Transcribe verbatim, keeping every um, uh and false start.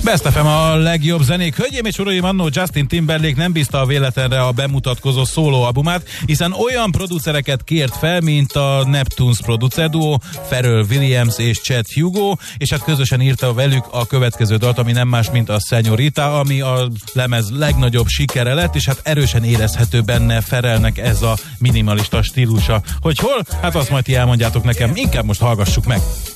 Best ef em a legjobb zenék. Hölgyeim és uraim, annó Justin Timberlake nem bízta a véletlenre a bemutatkozó szólóalbumát, hiszen olyan producereket kért fel, mint a Neptunes producer duo, Pharrell Williams és Chad Hugo, és hát közösen írta velük a következő dalt, ami nem más, mint a Señorita, ami a lemez legnagyobb sikere lett, és hát erősen érezhető benne Pharrellnek ez a minimalista stílusa. Hogy hol? Hát azt majd ti elmondjátok nekem, inkább most hallgassuk meg.